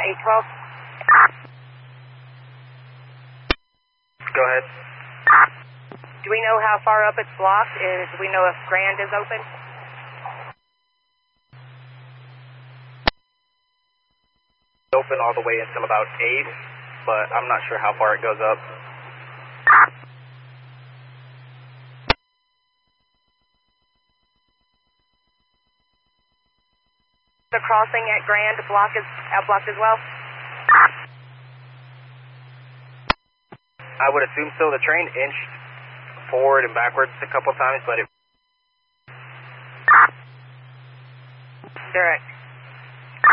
812. Go ahead. Do we know how far up it's blocked? Do we know if Grand is open? Open all the way until about 8, but I'm not sure how far it goes up. The crossing at Grand blocked as well? I would assume so. The train inched forward and backwards a couple times, but it... Direct.